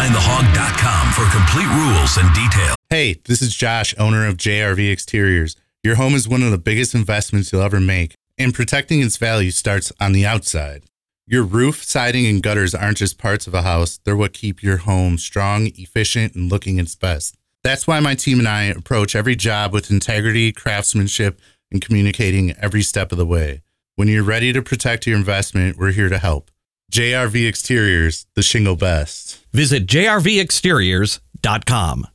BehindTheHog.com for complete rules and details. Hey, this is Josh, owner of JRV Exteriors. Your home is one of the biggest investments you'll ever make, and protecting its value starts on the outside. Your roof, siding, and gutters aren't just parts of a house. They're what keep your home strong, efficient, and looking its best. That's why my team and I approach every job with integrity, craftsmanship, and communicating every step of the way. When you're ready to protect your investment, we're here to help. JRV Exteriors, the shingle best. Visit jrvexteriors.com.